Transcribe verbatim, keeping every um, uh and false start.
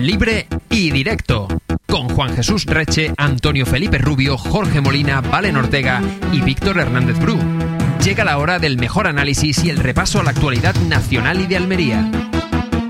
libre y directo. Con Juan Jesús Reche, Antonio Felipe Rubio, Jorge Molina, Valen Ortega y Víctor Hernández Bru. Llega la hora del mejor análisis y el repaso a la actualidad nacional y de Almería.